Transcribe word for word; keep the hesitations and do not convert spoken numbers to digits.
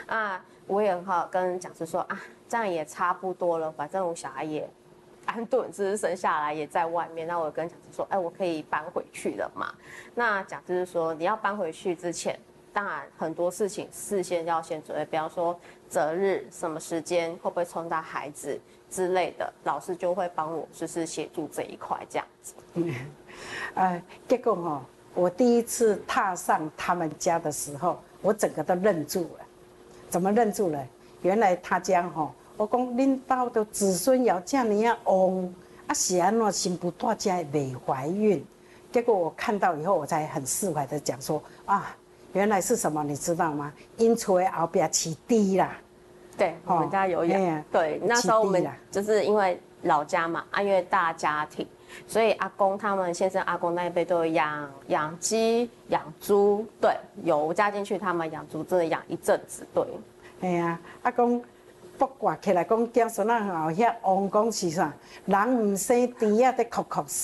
啊，我也很好跟讲师说啊，这样也差不多了，反正我小孩也安顿，只是生下来也在外面。那我跟讲师说，哎，我可以搬回去了嘛？那讲师说，你要搬回去之前，当然很多事情事先要先准备，比方说择日、什么时间会不会冲到孩子之类的，老师就会帮我就是协助这一块这样子。 嗯，呃，结果哈、哦，我第一次踏上他们家的时候，我整个都愣住了。怎么愣住了？原来他家哈、哦，我讲恁家的子孙要这样啊旺，啊是安怎心不大家未怀孕？结果我看到以后，我才很释怀的讲说啊，原来是什么？你知道吗？因厝后边起低啦。 对，我们家有养。哦、对，那时候我们就是因为老家嘛，啊，因为大家庭，所以阿公他们先生阿公那一辈都有养养鸡、养猪，对，有加进去，他们养猪真的养一阵子，对。 哎呀，啊讲卜卦起来讲，子孙仔后遐王讲是啥？人唔生甜啊，得哭哭